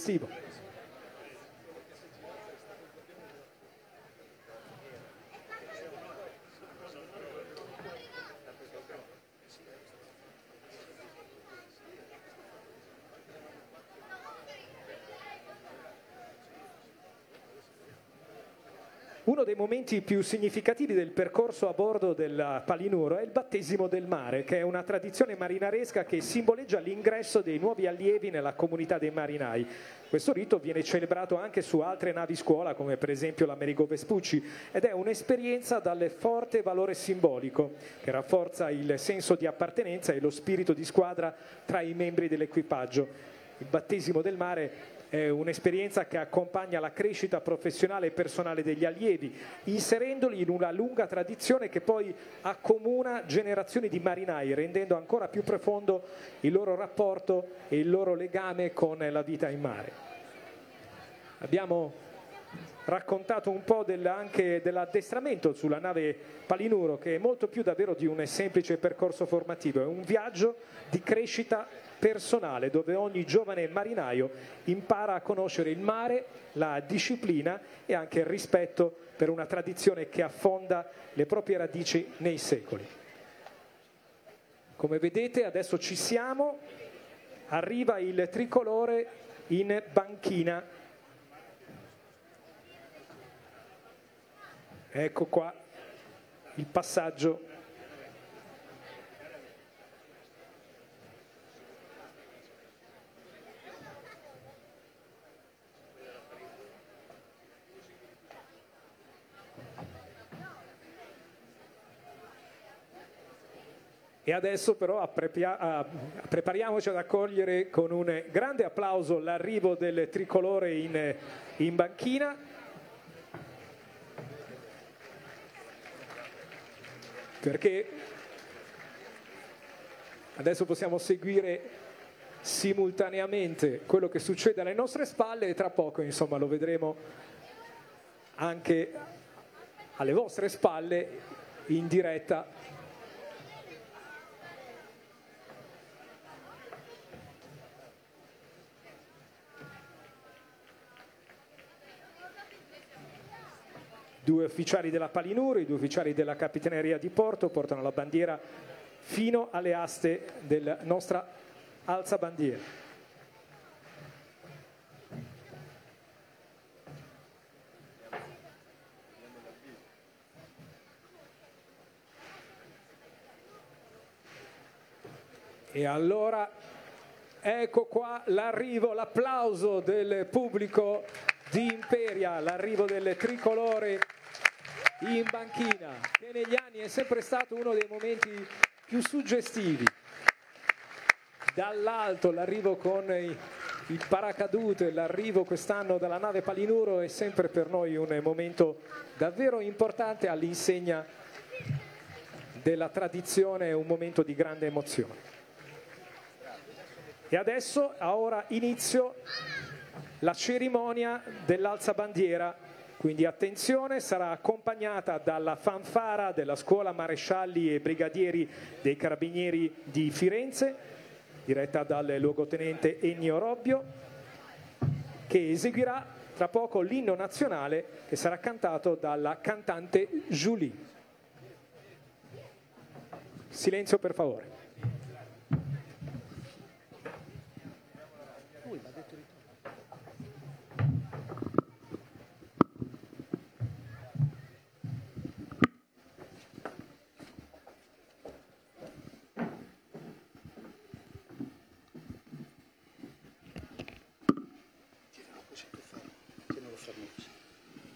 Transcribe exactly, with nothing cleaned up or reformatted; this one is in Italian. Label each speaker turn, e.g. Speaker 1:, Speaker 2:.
Speaker 1: suggestivo. Uno dei momenti più significativi del percorso a bordo del Palinuro è il battesimo del mare, che è una tradizione marinaresca che simboleggia l'ingresso dei nuovi allievi nella comunità dei marinai. Questo rito viene celebrato anche su altre navi scuola, come per esempio l'Amerigo Vespucci, ed è un'esperienza dal forte valore simbolico, che rafforza il senso di appartenenza e lo spirito di squadra tra i membri dell'equipaggio. Il battesimo del mare è un'esperienza che accompagna la crescita professionale e personale degli allievi, inserendoli in una lunga tradizione che poi accomuna generazioni di marinai, rendendo ancora più profondo il loro rapporto e il loro legame con la vita in mare. Abbiamo raccontato un po' del, anche dell'addestramento sulla nave Palinuro, che è molto più davvero di un semplice percorso formativo, è un viaggio di crescita personale dove ogni giovane marinaio impara a conoscere il mare, la disciplina e anche il rispetto per una tradizione che affonda le proprie radici nei secoli. Come vedete adesso ci siamo, arriva il tricolore in banchina. Ecco qua il passaggio. E adesso però prepariamoci ad accogliere con un grande applauso l'arrivo del tricolore in, in banchina. Perché adesso possiamo seguire simultaneamente quello che succede alle nostre spalle e tra poco, insomma, lo vedremo anche alle vostre spalle in diretta. Due ufficiali della Palinuro, i due ufficiali della Capitaneria di Porto portano la bandiera fino alle aste della nostra alzabandiera. E allora ecco qua l'arrivo, l'applauso del pubblico di Imperia, l'arrivo del tricolore in banchina, che negli anni è sempre stato uno dei momenti più suggestivi. Dall'alto l'arrivo con il paracadute, l'arrivo quest'anno dalla nave Palinuro è sempre per noi un momento davvero importante all'insegna della tradizione, un momento di grande emozione. E adesso, ora inizio la cerimonia dell'alzabandiera. Quindi attenzione, sarà accompagnata dalla fanfara della scuola marescialli e brigadieri dei carabinieri di Firenze, diretta dal luogotenente Ennio Robbio, che eseguirà tra poco l'inno nazionale che sarà cantato dalla cantante Julie. Silenzio per favore.